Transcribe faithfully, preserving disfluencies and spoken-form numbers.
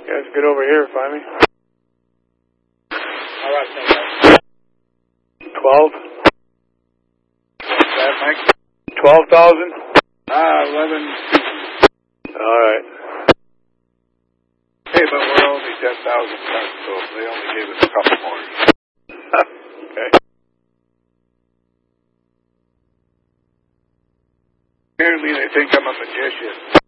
Guys, get over here finally. All right, thank you. Twelve. That, Mike? Twelve thousand? Ah, eleven. Alright. Hey, but we're only ten thousand tons, so they only gave us a couple more. Okay. Apparently they think I'm a magician.